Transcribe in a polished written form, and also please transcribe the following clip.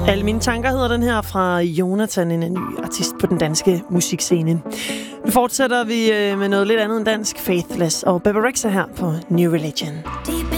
Alle mine tanker hedder den her fra Jonathan, en ny artist på den danske musikscene. Nu fortsætter vi med noget lidt andet end dansk. Faithless og Bebe Rexha her på New Religion.